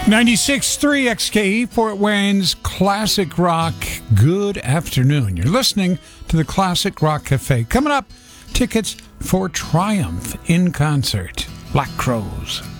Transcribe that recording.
96.3 XKE, Fort Wayne's Classic Rock. Good afternoon. You're listening to the Classic Rock Cafe. Coming up, tickets for Triumph in concert. Black Crowes.